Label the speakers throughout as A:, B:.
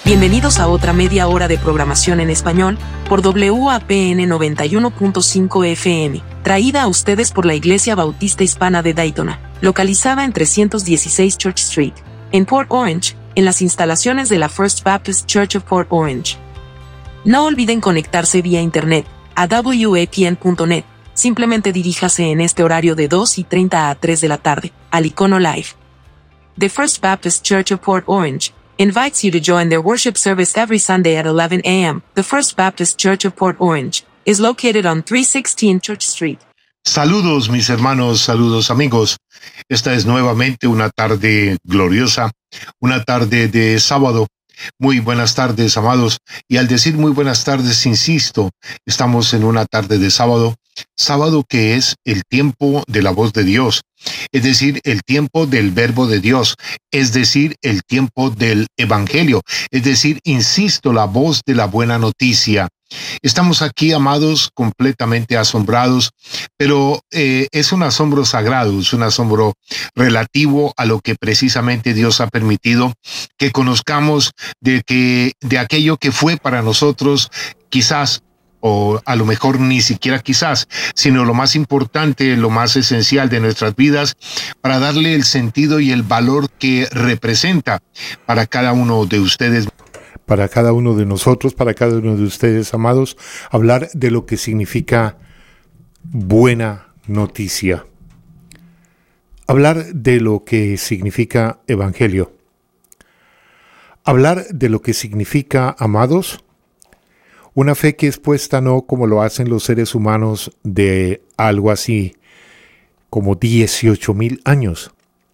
A: Bienvenidos a otra media hora de programación en español, por WAPN 91.5 FM, traída a ustedes por la Iglesia Bautista Hispana de Daytona, localizada en 316 Church Street, en Port Orange, en las instalaciones de la First Baptist Church of Port Orange. No olviden conectarse vía internet, a wapn.net, simplemente diríjase en este horario de 2:30 a 3 de la tarde, al icono live. The First Baptist Church of Port Orange invites you to join their worship service every Sunday at 11 a.m. The First Baptist Church of Port Orange is located on 316 Church Street.
B: Saludos mis hermanos, saludos amigos. Esta es nuevamente una tarde gloriosa, una tarde de sábado. Muy buenas tardes, amados. Y al decir muy buenas tardes, insisto, estamos en una tarde de sábado. Sábado que es el tiempo de la voz de Dios, es decir, el tiempo del verbo de Dios, es decir, el tiempo del evangelio, es decir, insisto, la voz de la buena noticia. Estamos aquí, amados, completamente asombrados, pero es un asombro sagrado, es un asombro relativo a lo que precisamente Dios ha permitido que conozcamos de aquello que fue para nosotros quizás, o a lo mejor ni siquiera quizás, sino lo más importante, lo más esencial de nuestras vidas, para darle el sentido y el valor que representa para cada uno de ustedes.
C: Para cada uno de nosotros, para cada uno de ustedes, amados, hablar de lo que significa buena noticia. Hablar de lo que significa evangelio. Hablar de lo que significa, amados, una fe que es puesta no como lo hacen los seres humanos de algo así como 18,000 años.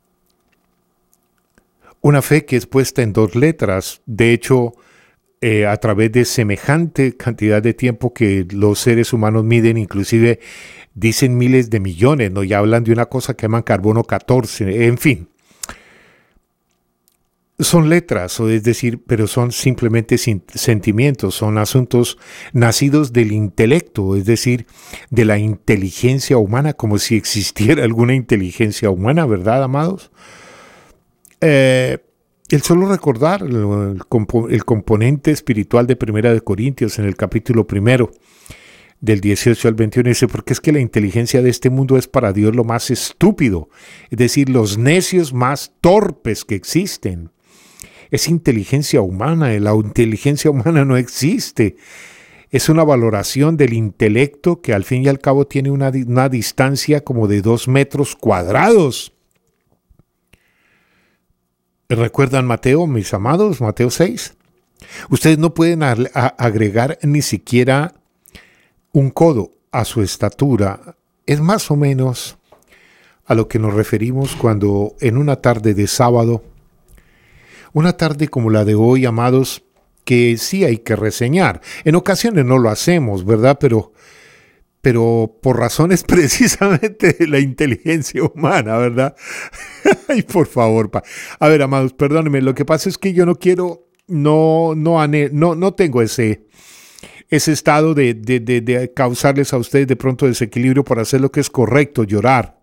C: Una fe que es puesta en 2 letras, de hecho, a través de semejante cantidad de tiempo que los seres humanos miden, inclusive dicen miles de millones, ¿no? Ya hablan de una cosa que llaman carbono 14, en fin. Son letras, es decir, pero son simplemente sentimientos, son asuntos nacidos del intelecto, es decir, de la inteligencia humana, como si existiera alguna inteligencia humana, ¿verdad, amados? El solo recordar el componente espiritual de Primera de Corintios en el capítulo 1, del 18 al 21, dice, porque es que la inteligencia de este mundo es para Dios lo más estúpido, es decir, los necios más torpes que existen. Es inteligencia humana, la inteligencia humana no existe. Es una valoración del intelecto que al fin y al cabo tiene una distancia como de 2 metros cuadrados. ¿Recuerdan Mateo, mis amados? Mateo 6. Ustedes no pueden agregar ni siquiera un codo a su estatura. Es más o menos a lo que nos referimos cuando en una tarde de sábado, una tarde como la de hoy, amados, que sí hay que reseñar. En ocasiones no lo hacemos, ¿verdad? Pero por razones precisamente de la inteligencia humana, ¿verdad? Ay, por favor. A ver, amados, perdónenme. Lo que pasa es que yo no quiero, no tengo ese estado de causarles a ustedes de pronto desequilibrio por hacer lo que es correcto, llorar.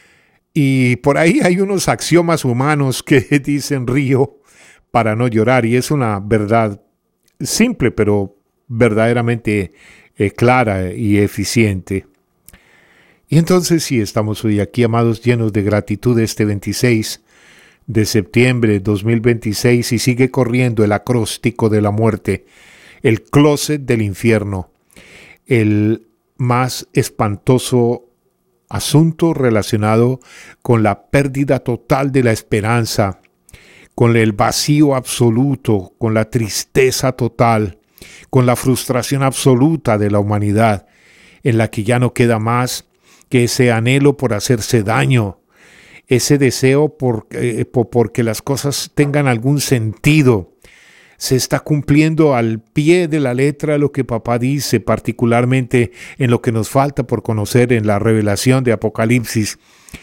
C: Y por ahí hay unos axiomas humanos que dicen río para no llorar, y es una verdad simple, pero verdaderamente clara y eficiente. Y entonces sí, estamos hoy aquí, amados, llenos de gratitud este 26 de septiembre de 2026, y sigue corriendo el acróstico de la muerte, el closet del infierno, el más espantoso asunto relacionado con la pérdida total de la esperanza, con el vacío absoluto, con la tristeza total, con la frustración absoluta de la humanidad, en la que ya no queda más que ese anhelo por hacerse daño, ese deseo porque las cosas tengan algún sentido. Se está cumpliendo al pie de la letra lo que papá dice, particularmente en lo que nos falta por conocer en la revelación de Apocalipsis.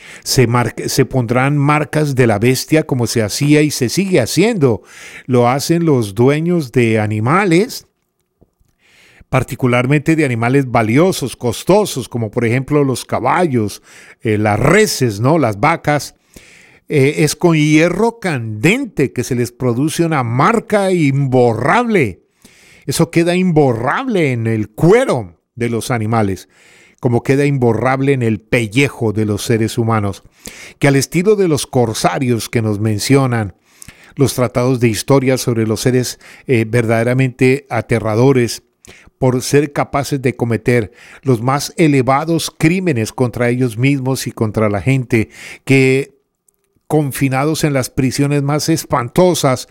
C: Se pondrán marcas de la bestia como se hacía y se sigue haciendo. Lo hacen los dueños de animales, particularmente de animales valiosos, costosos, como por ejemplo los caballos, las reses, ¿no? Las vacas. Es con hierro candente que se les produce una marca imborrable. Eso queda imborrable en el cuero de los animales, como queda imborrable en el pellejo de los seres humanos, que al estilo de los corsarios que nos mencionan los tratados de historia sobre los seres verdaderamente aterradores, por ser capaces de cometer los más elevados crímenes contra ellos mismos y contra la gente, que confinados en las prisiones más espantosas,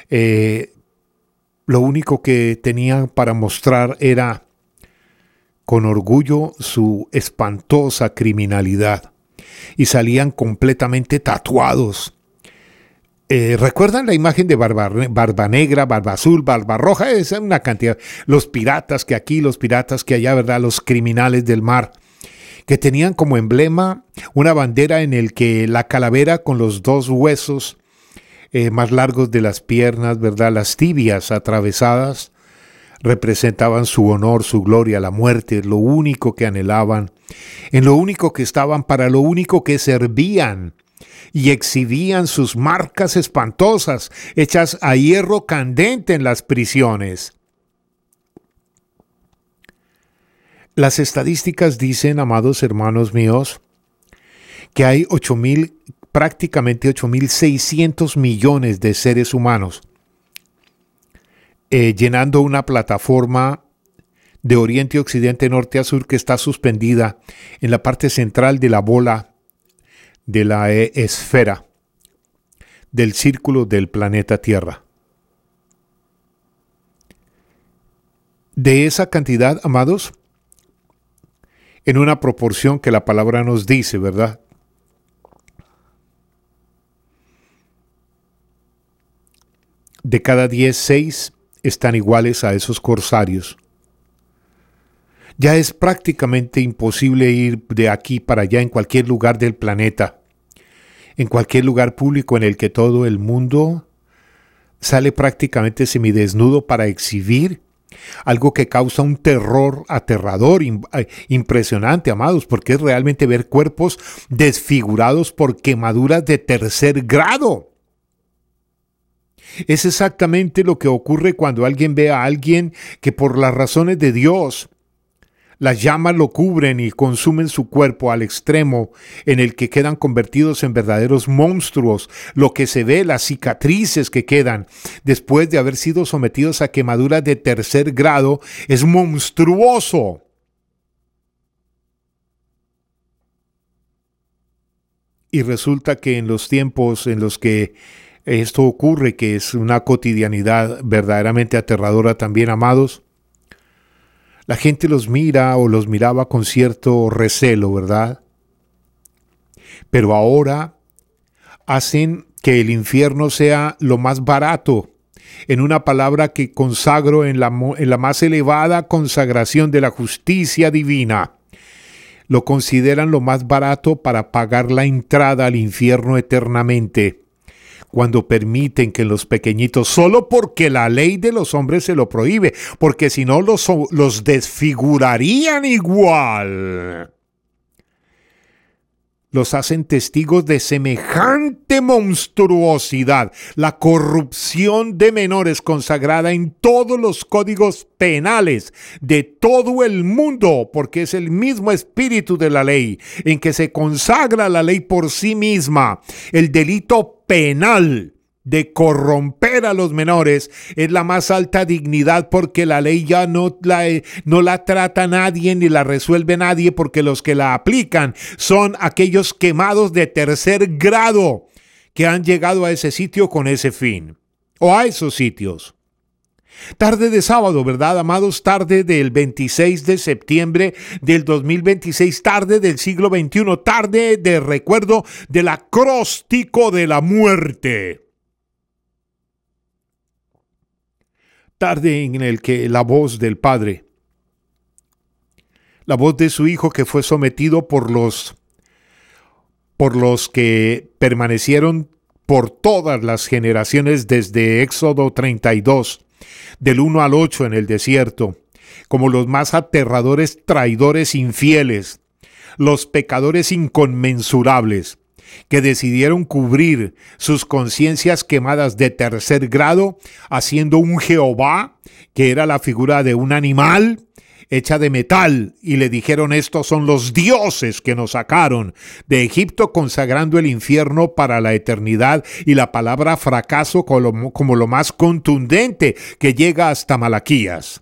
C: lo único que tenían para mostrar era con orgullo su espantosa criminalidad, y salían completamente tatuados. ¿Recuerdan la imagen de barba negra, barba azul, barba roja? Es una cantidad. Los piratas que aquí, los piratas que allá, ¿verdad? Los criminales del mar, que tenían como emblema una bandera en el que la calavera con los dos huesos más largos de las piernas, ¿verdad? Las tibias atravesadas, representaban su honor, su gloria, la muerte, lo único que anhelaban, en lo único que estaban, para lo único que servían, y exhibían sus marcas espantosas, hechas a hierro candente en las prisiones. Las estadísticas dicen, amados hermanos míos, que hay prácticamente 8.600 millones de seres humanos llenando una plataforma de oriente, occidente, norte a sur que está suspendida en la parte central de la bola de la esfera del círculo del planeta Tierra. De esa cantidad, amados, en una proporción que la palabra nos dice, ¿verdad? De cada 10, 6 están iguales a esos corsarios. Ya es prácticamente imposible ir de aquí para allá en cualquier lugar del planeta, en cualquier lugar público en el que todo el mundo sale prácticamente semidesnudo para exhibir algo que causa un terror aterrador, impresionante, amados, porque es realmente ver cuerpos desfigurados por quemaduras de tercer grado. Es exactamente lo que ocurre cuando alguien ve a alguien que por las razones de Dios, las llamas lo cubren y consumen su cuerpo al extremo en el que quedan convertidos en verdaderos monstruos. Lo que se ve, las cicatrices que quedan después de haber sido sometidos a quemaduras de tercer grado, es monstruoso. Y resulta que en los tiempos en los que esto ocurre, que es una cotidianidad verdaderamente aterradora también, amados, la gente los mira o los miraba con cierto recelo, ¿verdad? Pero ahora hacen que el infierno sea lo más barato, en una palabra que consagro en la más elevada consagración de la justicia divina. Lo consideran lo más barato para pagar la entrada al infierno eternamente, cuando permiten que los pequeñitos, solo porque la ley de los hombres se lo prohíbe, porque si no los desfigurarían igual, los hacen testigos de semejante monstruosidad, la corrupción de menores consagrada en todos los códigos penales de todo el mundo, porque es el mismo espíritu de la ley en que se consagra la ley por sí misma. El delito penal de corromper a los menores es la más alta dignidad, porque la ley ya no la trata nadie ni la resuelve nadie, porque los que la aplican son aquellos quemados de tercer grado que han llegado a ese sitio con ese fin, o a esos sitios. Tarde de sábado, ¿verdad, amados? Tarde del 26 de septiembre del 2026, tarde del siglo XXI, tarde de recuerdo del acróstico de la muerte. Tarde en el que la voz del Padre, la voz de su Hijo que fue sometido por los que permanecieron por todas las generaciones desde Éxodo 32, del 1 al 8 en el desierto, como los más aterradores traidores infieles, los pecadores inconmensurables, que decidieron cubrir sus conciencias quemadas de tercer grado, haciendo un Jehová, que era la figura de un animal hecha de metal, y le dijeron: estos son los dioses que nos sacaron de Egipto, consagrando el infierno para la eternidad, y la palabra fracaso como lo más contundente que llega hasta Malaquías.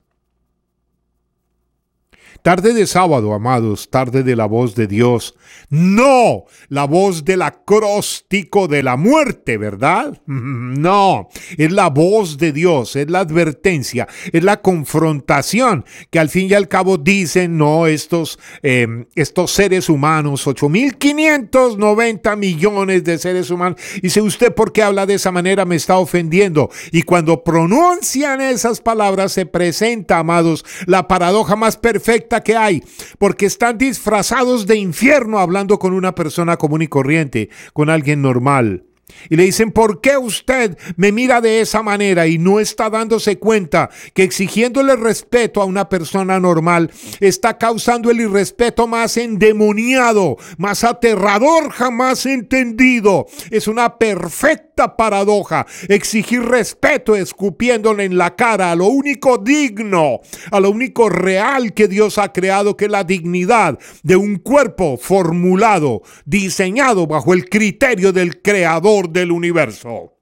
C: Tarde de sábado, amados, tarde de la voz de Dios. No, la voz del acróstico de la muerte, ¿verdad? No, es la voz de Dios, es la advertencia, es la confrontación que al fin y al cabo dicen, no, estos seres humanos, 8.590 millones de seres humanos. Dice: usted, ¿por qué habla de esa manera? Me está ofendiendo. Y cuando pronuncian esas palabras se presenta, amados, la paradoja más perfecta que hay, porque están disfrazados de infierno hablando con una persona común y corriente, con alguien normal. Y le dicen: ¿por qué usted me mira de esa manera? Y no está dándose cuenta que exigiéndole respeto a una persona normal está causando el irrespeto más endemoniado, más aterrador jamás entendido. Es una perfecta paradoja exigir respeto escupiéndole en la cara a lo único digno, a lo único real que Dios ha creado, que es la dignidad de un cuerpo formulado, diseñado bajo el criterio del Creador del universo.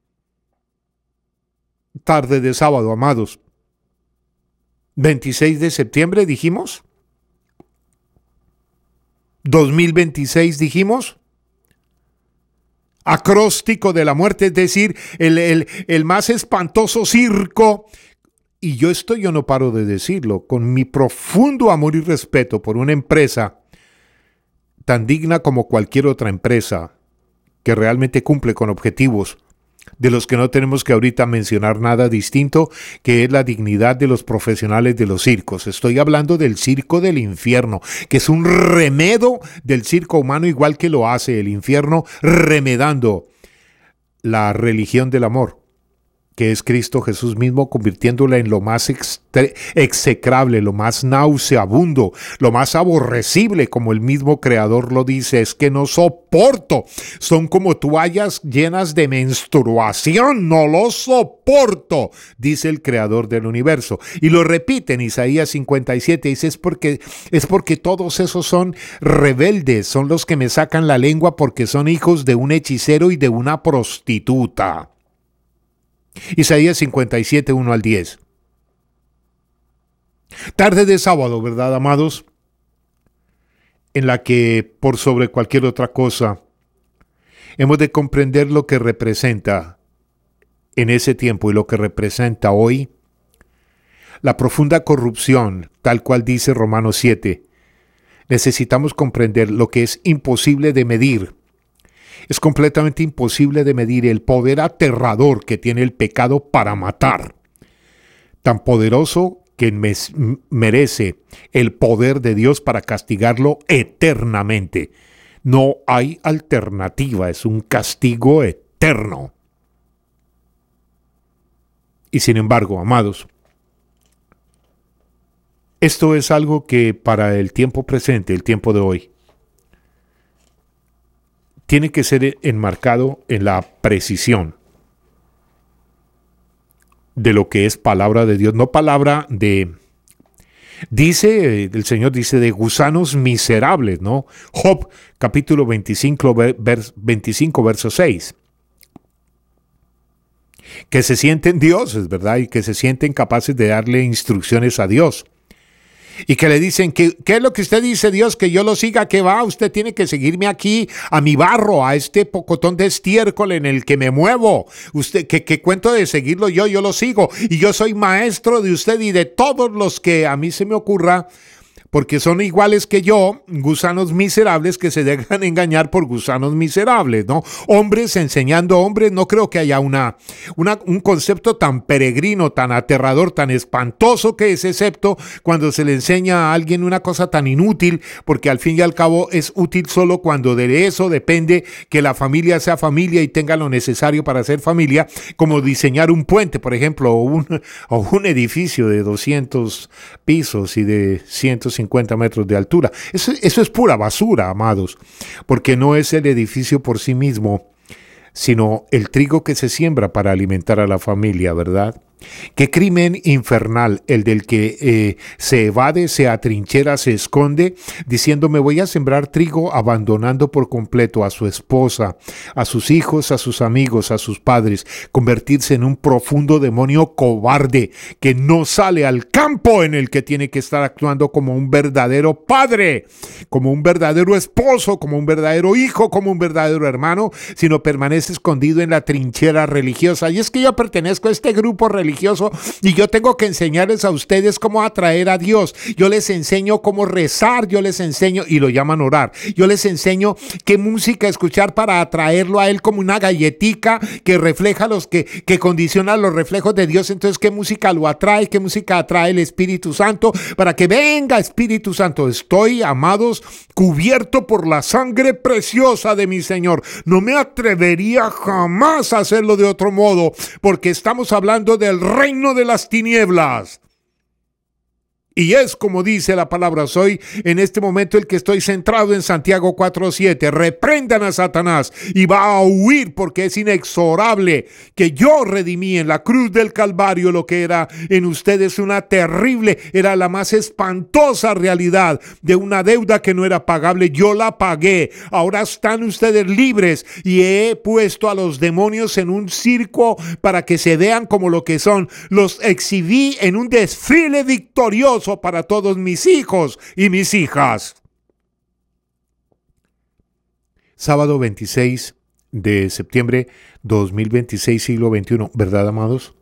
C: Tarde de sábado, amados. 26 de septiembre dijimos. 2026 dijimos. Acróstico de la muerte, es decir, el más espantoso circo. Y yo no paro de decirlo, con mi profundo amor y respeto por una empresa tan digna como cualquier otra empresa, que realmente cumple con objetivos de los que no tenemos que ahorita mencionar nada distinto, que es la dignidad de los profesionales de los circos. Estoy hablando del circo del infierno, que es un remedo del circo humano, igual que lo hace el infierno, remedando la religión del amor, que es Cristo Jesús mismo, convirtiéndola en lo más execrable, lo más nauseabundo, lo más aborrecible, como el mismo Creador lo dice. Es que no soporto, son como toallas llenas de menstruación, no lo soporto, dice el Creador del universo. Y lo repite en Isaías 57, dice: es porque todos esos son rebeldes, son los que me sacan la lengua, porque son hijos de un hechicero y de una prostituta. Isaías 57, 1 al 10. Tarde de sábado, ¿verdad, amados? En la que, por sobre cualquier otra cosa, hemos de comprender lo que representa en ese tiempo y lo que representa hoy la profunda corrupción, tal cual dice Romanos 7. Necesitamos comprender lo que es imposible de medir. Es completamente imposible de medir el poder aterrador que tiene el pecado para matar. Tan poderoso que merece el poder de Dios para castigarlo eternamente. No hay alternativa, es un castigo eterno. Y sin embargo, amados, esto es algo que para el tiempo presente, el tiempo de hoy, tiene que ser enmarcado en la precisión de lo que es palabra de Dios, no palabra de... el Señor dice de gusanos miserables, ¿no? Job capítulo 25, verso 6. Que se sienten dioses, ¿verdad? Y que se sienten capaces de darle instrucciones a Dios. Y que le dicen, ¿qué es lo que usted dice, Dios? Que yo lo siga, ¿qué va? Usted tiene que seguirme aquí, a mi barro, a este pocotón de estiércol en el que me muevo. Usted, ¿qué cuento de seguirlo yo lo sigo. Y yo soy maestro de usted y de todos los que a mí se me ocurra, porque son iguales que yo, gusanos miserables que se dejan engañar por gusanos miserables, ¿no? Hombres enseñando hombres. No creo que haya un concepto tan peregrino, tan aterrador, tan espantoso que es, excepto cuando se le enseña a alguien una cosa tan inútil, porque al fin y al cabo es útil solo cuando de eso depende que la familia sea familia y tenga lo necesario para ser familia, como diseñar un puente, por ejemplo, o un edificio de 200 pisos y de 150 150 metros de altura. Eso es pura basura, amados, porque no es el edificio por sí mismo, sino el trigo que se siembra para alimentar a la familia, ¿verdad? Qué crimen infernal el del que se evade, se atrinchera, se esconde, diciendo me voy a sembrar trigo, abandonando por completo a su esposa, a sus hijos, a sus amigos, a sus padres, convertirse en un profundo demonio cobarde que no sale al campo en el que tiene que estar actuando como un verdadero padre, como un verdadero esposo, como un verdadero hijo, como un verdadero hermano, sino permanece escondido en la trinchera religiosa. Y es que yo pertenezco a este grupo religioso y yo tengo que enseñarles a ustedes cómo atraer a Dios. Yo les enseño cómo rezar, yo les enseño, y lo llaman orar, yo les enseño qué música escuchar para atraerlo a Él como una galletica que refleja que condiciona los reflejos de Dios. Entonces, ¿qué música lo atrae? ¿Qué música atrae el Espíritu Santo? Para que venga Espíritu Santo. Estoy, amados, cubierto por la sangre preciosa de mi Señor. No me atrevería jamás a hacerlo de otro modo, porque estamos hablando del reino de las tinieblas. Y es como dice la palabra, soy en este momento el que estoy centrado en Santiago 4:7. Reprendan a Satanás y va a huir, porque es inexorable que yo redimí en la cruz del Calvario lo que era en ustedes una terrible, era la más espantosa realidad de una deuda que no era pagable. Yo la pagué. Ahora están ustedes libres y he puesto a los demonios en un circo para que se vean como lo que son. Los exhibí en un desfile victorioso para todos mis hijos y mis hijas. Sábado 26 de septiembre 2026, siglo XXI. ¿Verdad, amados?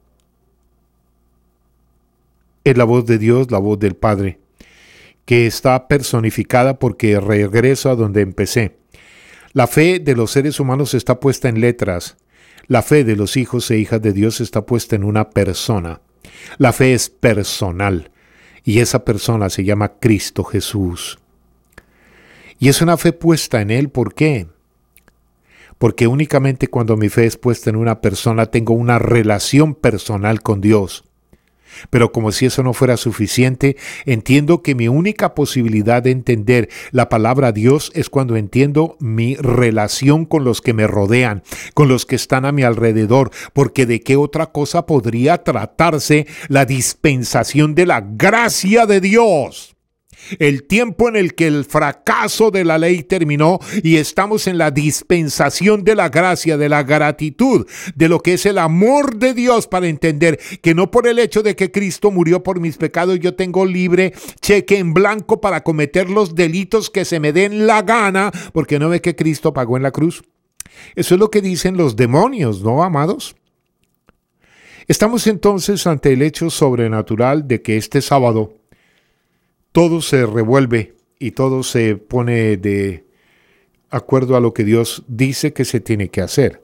C: Es la voz de Dios, la voz del Padre, que está personificada porque regreso a donde empecé. La fe de los seres humanos está puesta en letras. La fe de los hijos e hijas de Dios está puesta en una persona. La fe es personal. Y esa persona se llama Cristo Jesús. Y es una fe puesta en Él. ¿Por qué? Porque únicamente cuando mi fe es puesta en una persona tengo una relación personal con Dios. Pero como si eso no fuera suficiente, entiendo que mi única posibilidad de entender la palabra Dios es cuando entiendo mi relación con los que me rodean, con los que están a mi alrededor, porque de qué otra cosa podría tratarse la dispensación de la gracia de Dios. El tiempo en el que el fracaso de la ley terminó y estamos en la dispensación de la gracia, de la gratitud, de lo que es el amor de Dios, para entender que no por el hecho de que Cristo murió por mis pecados yo tengo libre cheque en blanco para cometer los delitos que se me den la gana, porque no ve que Cristo pagó en la cruz. Eso es lo que dicen los demonios, ¿no, amados? Estamos entonces ante el hecho sobrenatural de que este sábado todo se revuelve y todo se pone de acuerdo a lo que Dios dice que se tiene que hacer.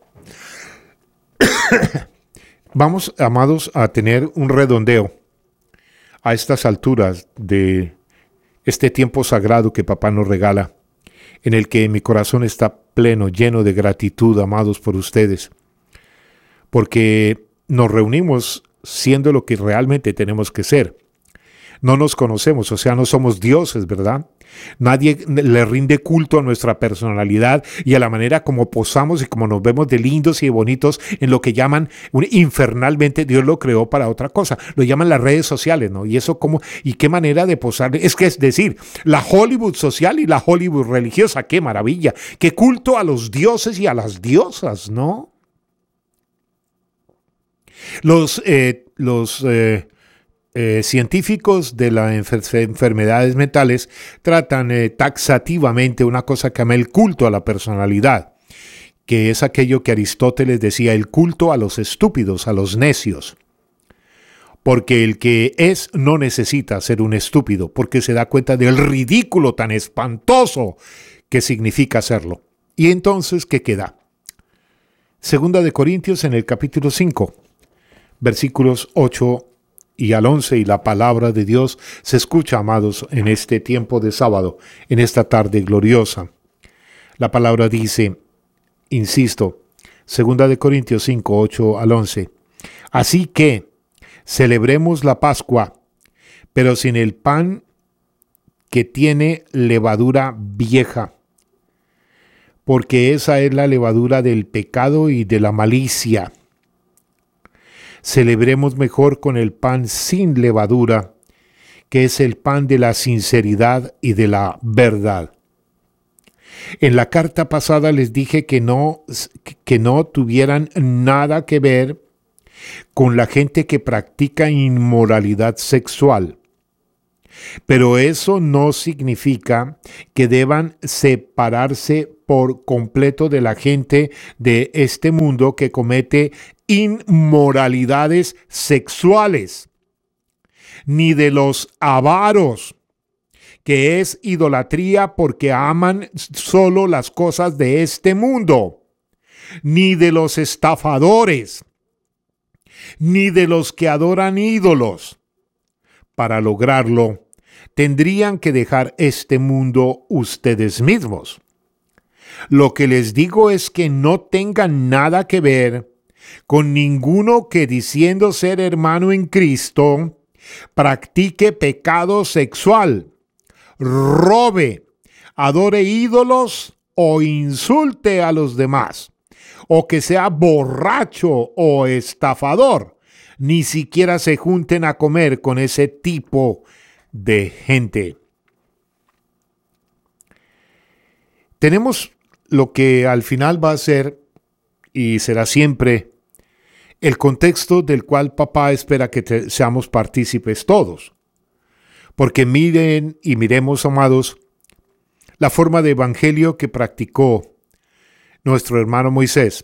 C: Vamos, amados, a tener un redondeo a estas alturas de este tiempo sagrado que Papá nos regala, en el que mi corazón está pleno, lleno de gratitud, amados, por ustedes, porque nos reunimos siendo lo que realmente tenemos que ser. No nos conocemos, o sea, no somos dioses, ¿verdad? Nadie le rinde culto a nuestra personalidad y a la manera como posamos y como nos vemos de lindos y de bonitos en lo que llaman infernalmente. Dios lo creó para otra cosa. Lo llaman las redes sociales, ¿no? Y eso cómo y qué manera de posar. Es que es decir, la Hollywood social y la Hollywood religiosa. ¡Qué maravilla! ¡Qué culto a los dioses y a las diosas!, ¿no? Los científicos de las enfermedades mentales tratan taxativamente una cosa que llama el culto a la personalidad, que es aquello que Aristóteles decía, el culto a los estúpidos, a los necios. Porque el que es no necesita ser un estúpido, porque se da cuenta del ridículo tan espantoso que significa serlo. Y entonces, ¿qué queda? Segunda de Corintios en el capítulo 5, versículos 8 y al 11, y la palabra de Dios se escucha, amados, en este tiempo de sábado, en esta tarde gloriosa. La palabra dice, insisto, 2 de Corintios 5, 8 al 11. Así que celebremos la Pascua, pero sin el pan que tiene levadura vieja, porque esa es la levadura del pecado y de la malicia. Celebremos mejor con el pan sin levadura, que es el pan de la sinceridad y de la verdad. En la carta pasada les dije que no tuvieran nada que ver con la gente que practica inmoralidad sexual. Pero eso no significa que deban separarse por completo de la gente de este mundo que comete inmoralidades sexuales, ni de los avaros, que es idolatría porque aman solo las cosas de este mundo, ni de los estafadores, ni de los que adoran ídolos. Para lograrlo, tendrían que dejar este mundo ustedes mismos. Lo que les digo es que no tengan nada que ver con ninguno que, diciendo ser hermano en Cristo, practique pecado sexual, robe, adore ídolos o insulte a los demás, o que sea borracho o estafador. Ni siquiera se junten a comer con ese tipo de gente. Tenemos lo que al final va a ser y será siempre el contexto del cual papá espera que seamos partícipes todos. Porque miren y miremos, amados, la forma de evangelio que practicó nuestro hermano Moisés.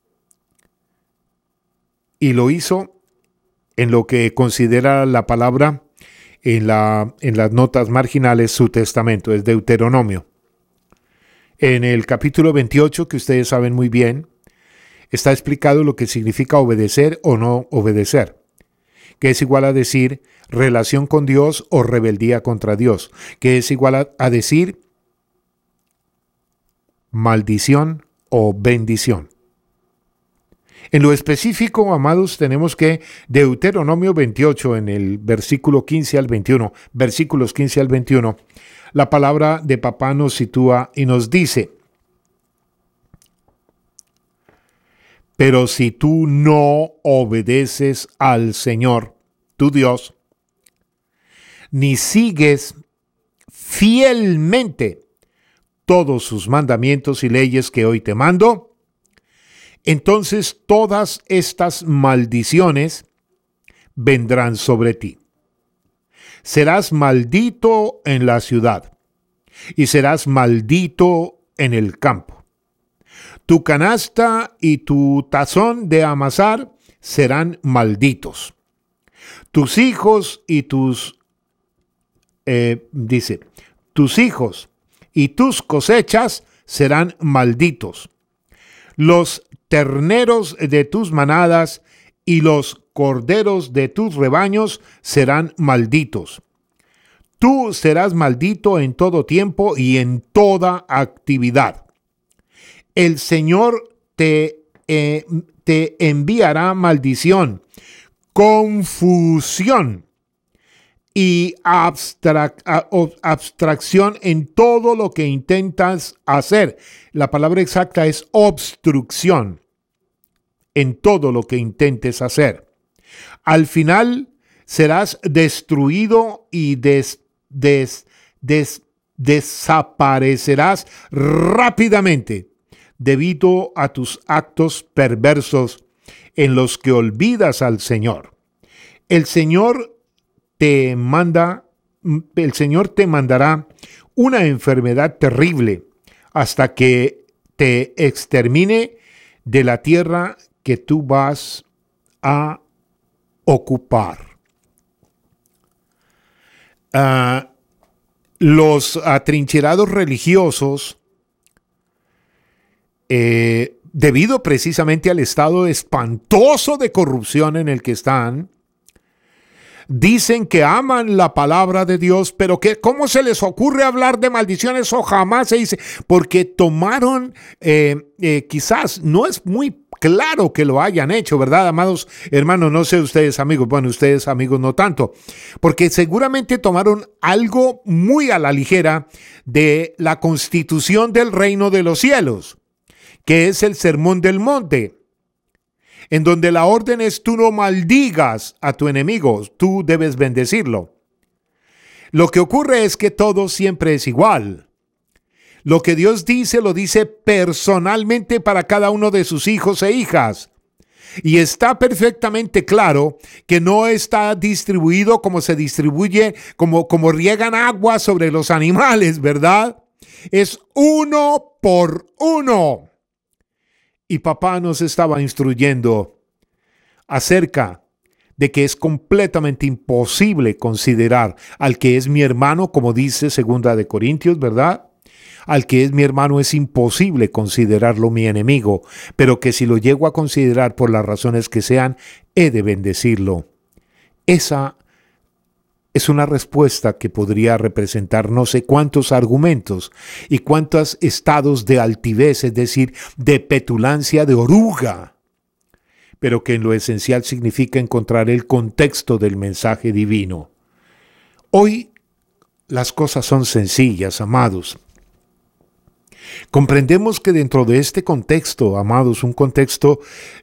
C: Y lo hizo en lo que considera la palabra en las notas marginales su testamento, es Deuteronomio. En el capítulo 28, que ustedes saben muy bien, está explicado lo que significa obedecer o no obedecer, que es igual a decir relación con Dios o rebeldía contra Dios, que es igual a decir maldición o bendición. En lo específico, amados, tenemos que Deuteronomio 28, en el versículo 15 al 21, versículos 15 al 21, la palabra de papá nos sitúa y nos dice: pero si tú no obedeces al Señor, tu Dios, ni sigues fielmente todos sus mandamientos y leyes que hoy te mando, entonces todas estas maldiciones vendrán sobre ti. Serás maldito en la ciudad y serás maldito en el campo. Tu canasta y tu tazón de amasar serán malditos. Tus hijos y tus hijos y tus cosechas serán malditos. Los terneros de tus manadas y los corderos de tus rebaños serán malditos. Tú serás maldito en todo tiempo y en toda actividad. El Señor te enviará maldición, confusión y abstracción en todo lo que intentas hacer. La palabra exacta es obstrucción en todo lo que intentes hacer. Al final serás destruido y desaparecerás rápidamente debido a tus actos perversos en los que olvidas al Señor. El Señor te mandará una enfermedad terrible hasta que te extermine de la tierra que tú vas a ocupar. Los atrincherados religiosos, debido precisamente al estado espantoso de corrupción en el que están, dicen que aman la palabra de Dios, pero que ¿cómo se les ocurre hablar de maldiciones? O jamás se dice, porque tomaron, quizás no es muy claro que lo hayan hecho, ¿verdad, amados hermanos? No sé ustedes, amigos, bueno, ustedes, amigos, no tanto, porque seguramente tomaron algo muy a la ligera de la constitución del reino de los cielos, que es el Sermón del Monte, en donde la orden es: tú no maldigas a tu enemigo, tú debes bendecirlo. Lo que ocurre es que todo siempre es igual. Lo que Dios dice, lo dice personalmente para cada uno de sus hijos e hijas. Y está perfectamente claro que no está distribuido como se distribuye, como riegan agua sobre los animales, ¿verdad? Es uno por uno. Y papá nos estaba instruyendo acerca de que es completamente imposible considerar al que es mi hermano, como dice 2 Corintios, ¿verdad? Al que es mi hermano es imposible considerarlo mi enemigo, pero que si lo llego a considerar por las razones que sean, he de bendecirlo. Esa es una respuesta que podría representar no sé cuántos argumentos y cuántos estados de altivez, es decir, de petulancia, de oruga, pero que en lo esencial significa encontrar el contexto del mensaje divino. Hoy las cosas son sencillas, amados. Comprendemos que dentro de este contexto, amados, un contexto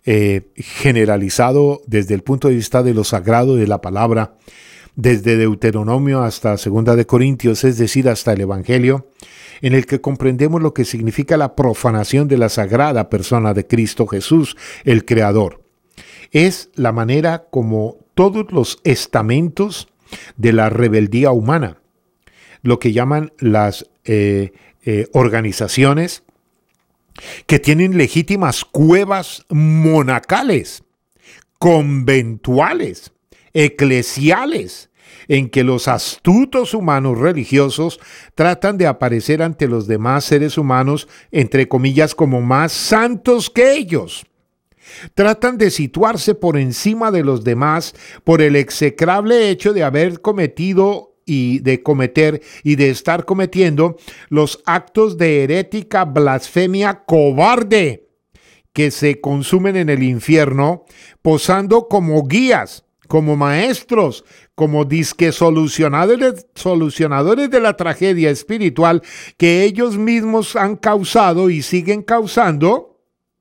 C: generalizado desde el punto de vista de lo sagrado de la palabra, desde Deuteronomio hasta 2 Corintios, es decir, hasta el Evangelio, en el que comprendemos lo que significa la profanación de la sagrada persona de Cristo Jesús, el Creador. Es la manera como todos los estamentos de la rebeldía humana, lo que llaman las organizaciones que tienen legítimas cuevas monacales, conventuales, eclesiales, en que los astutos humanos religiosos tratan de aparecer ante los demás seres humanos, entre comillas, como más santos que ellos. Tratan de situarse por encima de los demás por el execrable hecho de haber cometido y de cometer y de estar cometiendo los actos de herética blasfemia cobarde que se consumen en el infierno, posando como guías, como maestros, como disque solucionadores de la tragedia espiritual que ellos mismos han causado y siguen causando,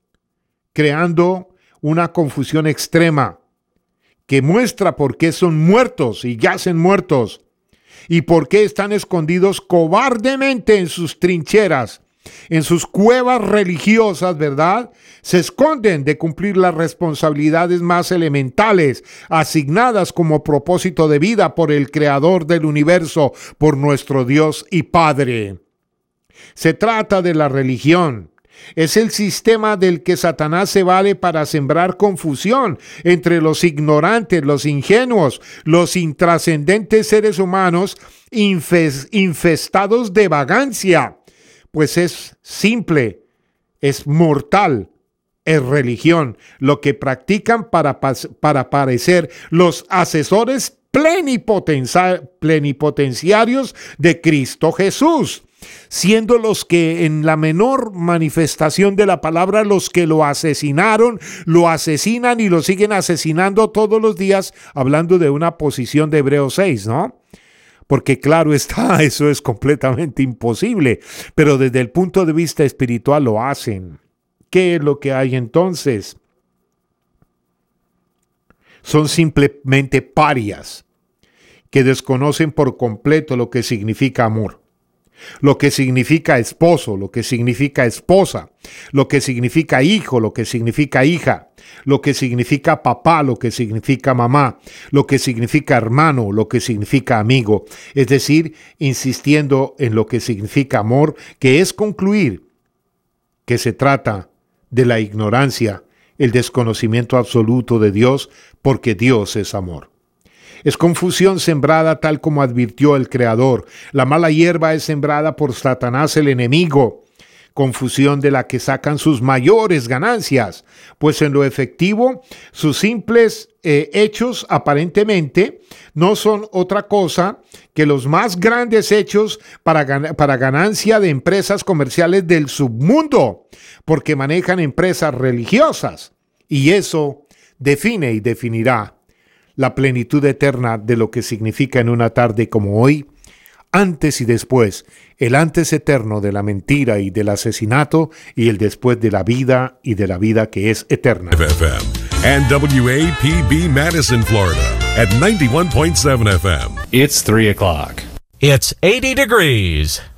C: creando una confusión extrema que muestra por qué son muertos y yacen muertos y por qué están escondidos cobardemente en sus trincheras, en sus cuevas religiosas, ¿verdad? Se esconden de cumplir las responsabilidades más elementales asignadas como propósito de vida por el Creador del universo, por nuestro Dios y Padre. Se trata de la religión. Es el sistema del que Satanás se vale para sembrar confusión entre los ignorantes, los ingenuos, los intrascendentes seres humanos infestados de vagancia. Pues es simple, es mortal, es religión, lo que practican para parecer los asesores plenipotenciarios de Cristo Jesús, siendo los que en la menor manifestación de la palabra los que lo asesinaron, lo asesinan y lo siguen asesinando todos los días, hablando de una posición de Hebreos 6, ¿no? Porque claro está, eso es completamente imposible, pero desde el punto de vista espiritual lo hacen. ¿Qué es lo que hay entonces? Son simplemente parias que desconocen por completo lo que significa amor, lo que significa esposo, lo que significa esposa, lo que significa hijo, lo que significa hija, lo que significa papá, lo que significa mamá, lo que significa hermano, lo que significa amigo. Es decir, insistiendo en lo que significa amor, que es concluir que se trata de la ignorancia, el desconocimiento absoluto de Dios, porque Dios es amor. Es confusión sembrada tal como advirtió el Creador. La mala hierba es sembrada por Satanás el enemigo. Confusión de la que sacan sus mayores ganancias, pues en lo efectivo sus simples hechos aparentemente no son otra cosa que los más grandes hechos para ganancia de empresas comerciales del submundo, porque manejan empresas religiosas. Y eso define y definirá la plenitud eterna de lo que significa en una tarde como hoy, antes y después, el antes eterno de la mentira y del asesinato y el después de la vida y de la vida que es eterna.
D: FM and WAPB Madison, Florida at 91.7 FM.
E: It's 3 o'clock.
F: It's 80 degrees.